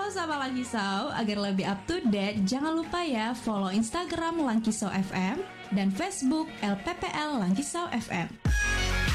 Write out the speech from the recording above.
Halo Sahabat Lankisau, agar lebih up to date, jangan lupa ya follow Instagram Lankisau FM dan Facebook LPPL Lankisau FM.